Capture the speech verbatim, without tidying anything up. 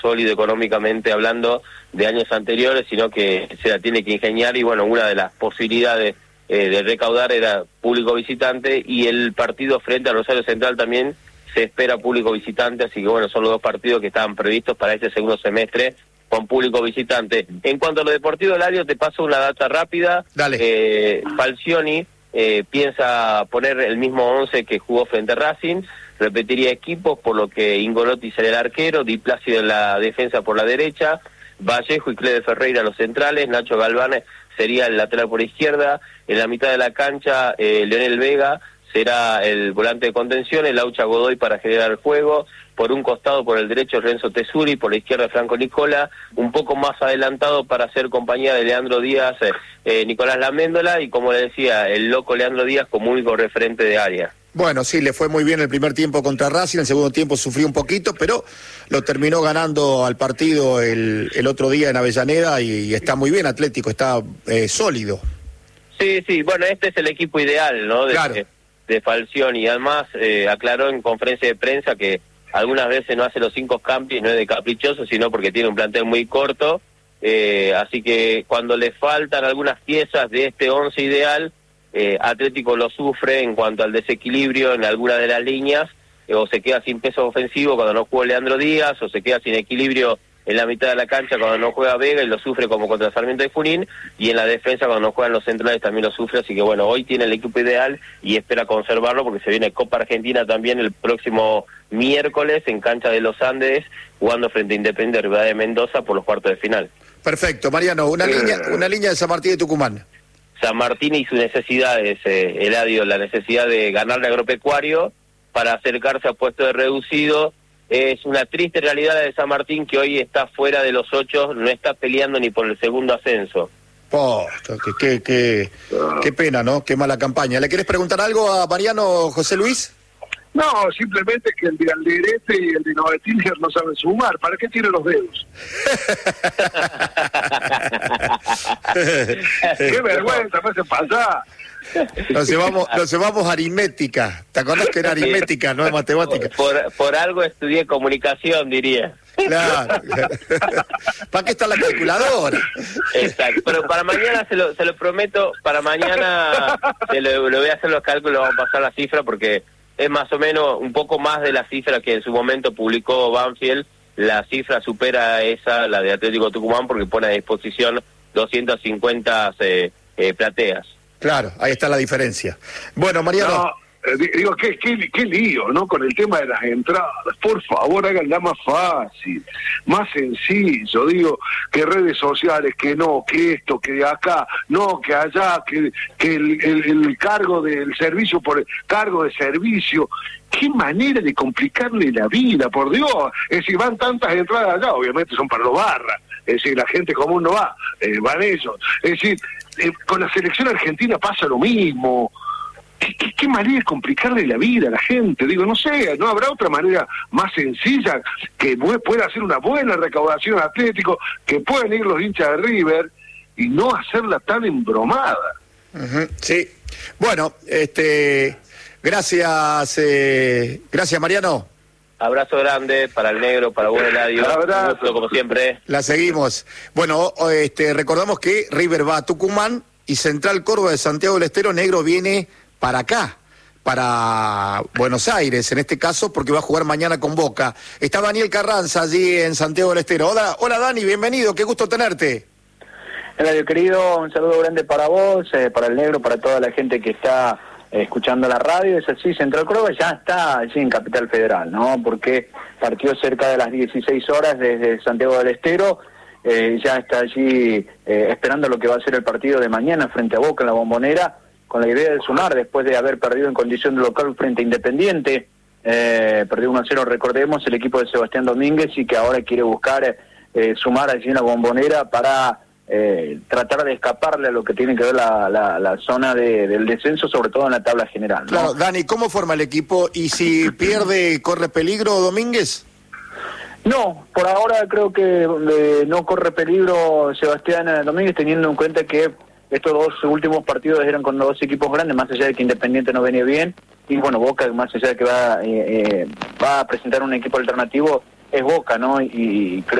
sólido económicamente hablando de años anteriores, sino que se la tiene que ingeniar y bueno, una de las posibilidades eh, de recaudar era público visitante y el partido frente a Rosario Central también se espera público visitante, así que bueno, son los dos partidos que estaban previstos para este segundo semestre con público visitante. En cuanto a lo deportivo, Eladio, te paso una data rápida. Dale. Eh, Falcioni eh, piensa poner el mismo once que jugó frente a Racing, repetiría equipos, por lo que Ingolotti será el arquero, Di Plácido en la defensa por la derecha, Vallejo y Clede Ferreira los centrales, Nacho Galván sería el lateral por izquierda, en la mitad de la cancha eh, Leonel Vega será el volante de contención, el Laucha Godoy para generar el juego, por un costado por el derecho Renzo Tesuri, por la izquierda Franco Nicola, un poco más adelantado para hacer compañía de Leandro Díaz, eh, eh, Nicolás Laméndola, y como le decía, el loco Leandro Díaz como único referente de área. Bueno, sí, le fue muy bien el primer tiempo contra Racing, el segundo tiempo sufrió un poquito, pero lo terminó ganando al partido el, el otro día en Avellaneda y, y está muy bien Atlético, está eh, sólido. Sí, sí, bueno, este es el equipo ideal, ¿no? De, Claro. de, de Falcioni, y además eh, aclaró en conferencia de prensa que algunas veces no hace los cinco cambios, no es de caprichoso, sino porque tiene un plantel muy corto, eh, así que cuando le faltan algunas piezas de este once ideal, eh, Atlético lo sufre en cuanto al desequilibrio en alguna de las líneas, eh, o se queda sin peso ofensivo cuando no juega Leandro Díaz, o se queda sin equilibrio en la mitad de la cancha cuando no juega Vega y lo sufre como contra Sarmiento de Junín, y en la defensa cuando no juegan los centrales también lo sufre, así que bueno, hoy tiene el equipo ideal y espera conservarlo porque se viene Copa Argentina también el próximo miércoles en cancha de Los Andes, jugando frente a Independiente Rivadavia de Mendoza por los cuartos de final. Perfecto, Mariano, una Eh. línea una línea de San Martín de Tucumán. San Martín y sus necesidades, eh, Eladio, la necesidad de ganarle a Agropecuario para acercarse a puesto de reducido. Es una triste realidad la de San Martín, que hoy está fuera de los ocho, no está peleando ni por el segundo ascenso. Oh, qué, qué, qué, qué pena, ¿no? Qué mala campaña. ¿Le querés preguntar algo a Mariano, José Luis? No, simplemente que el de Alderete y el de Novetiller no saben sumar. ¿Para qué tiene los dedos? ¡Qué vergüenza me hace pasar! Nos llevamos, nos llevamos aritmética. ¿Te acordás que era aritmética, no es matemática? Por, por algo estudié comunicación, diría. Claro. ¿Para qué está la calculadora? Exacto, pero para mañana se lo, se lo prometo, para mañana se lo, lo voy a hacer los cálculos, vamos a pasar la cifra porque es más o menos un poco más de la cifra que en su momento publicó Banfield. La cifra supera esa, la de Atlético Tucumán, porque pone a disposición doscientas cincuenta eh, eh, plateas. Claro, ahí está la diferencia. Bueno, Mariano. No, eh, digo, qué, qué, qué lío, ¿no? Con el tema de las entradas. Por favor, háganla más fácil, más sencillo. Digo, que redes sociales, que no, que esto, que de acá, no, que allá, que, que el, el, el cargo del servicio por el cargo de servicio. Qué manera de complicarle la vida, por Dios. Es decir, van tantas entradas allá, obviamente son para los barras. Es decir, la gente común no va, eh, van ellos. Es decir, eh, con la selección argentina pasa lo mismo. ¿Qué, qué, qué manera de complicarle la vida a la gente? Digo, no sé, ¿no habrá otra manera más sencilla que pueda hacer una buena recaudación Atlético, que puedan ir los hinchas de River y no hacerla tan embromada? Uh-huh, sí. Bueno, este, gracias, eh, gracias Mariano. Abrazo grande para el negro, para vos, Eladio. Un gusto, como siempre. La seguimos. Bueno, este, recordamos que River va a Tucumán y Central Córdoba de Santiago del Estero, negro viene para acá, para Buenos Aires, en este caso, porque va a jugar mañana con Boca. Está Daniel Carranza allí en Santiago del Estero. Hola, hola Dani, bienvenido, qué gusto tenerte. Eladio querido, un saludo grande para vos, eh, para el negro, para toda la gente que está eh, escuchando la radio. Es así, Central Córdoba ya está allí en Capital Federal, ¿no? Porque partió cerca de las dieciséis horas desde Santiago del Estero, eh, ya está allí eh, esperando lo que va a ser el partido de mañana frente a Boca en la Bombonera, con la idea de sumar después de haber perdido en condición de local frente a Independiente. Eh, perdió uno a cero, recordemos, el equipo de Sebastián Domínguez, y que ahora quiere buscar eh, sumar allí en la Bombonera para eh, tratar de escaparle a lo que tiene que ver la, la, la zona de, del descenso, sobre todo en la tabla general, ¿no? Claro, Dani, ¿cómo forma el equipo? ¿Y si pierde, corre peligro Domínguez? No, por ahora creo que eh, no corre peligro Sebastián Domínguez, teniendo en cuenta que estos dos últimos partidos eran con dos equipos grandes, más allá de que Independiente no venía bien, y bueno, Boca, más allá de que va, eh, eh, va a presentar un equipo alternativo, es Boca, ¿no? Y, y creo